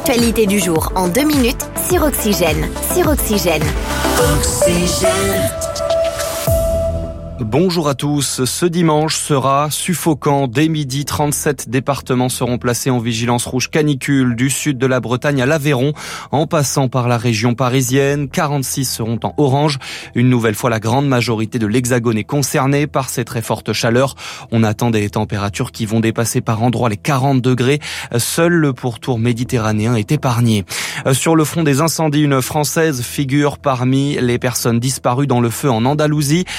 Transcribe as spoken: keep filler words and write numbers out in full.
l'actualité du jour en deux minutes sur Oxygène. Sur Oxygène. Oxygène. Bonjour à tous. Ce dimanche sera suffocant. Dès midi, trente-sept départements seront placés en vigilance rouge canicule du sud de la Bretagne à l'Aveyron, en passant par la région parisienne. quarante-six seront en orange. Une nouvelle fois, la grande majorité de l'Hexagone est concernée par ces très fortes chaleurs. On attend des températures qui vont dépasser par endroits les quarante degrés. Seul le pourtour méditerranéen est épargné. Sur le front des incendies, une Française figure parmi les personnes disparues dans le feu en Andalousie.